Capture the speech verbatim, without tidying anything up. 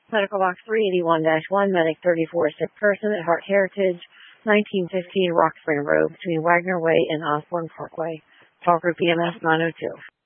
Medical Box three eighty-one dash one, Medic thirty-four, sick person at Heart Heritage, nineteen fifteen Rock Spring Road, between Wagner Way and Osborne Parkway. Call group E M S nine oh two.